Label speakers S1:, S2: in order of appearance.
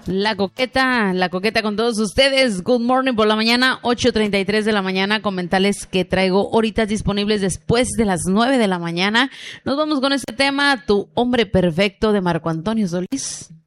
S1: La coqueta con todos ustedes. Good morning por la mañana, 8:33 de la mañana. Comentarles que traigo horitas disponibles después de las 9 de la mañana. Nos vamos con este tema, Tu hombre perfecto, de Marco Antonio Solís.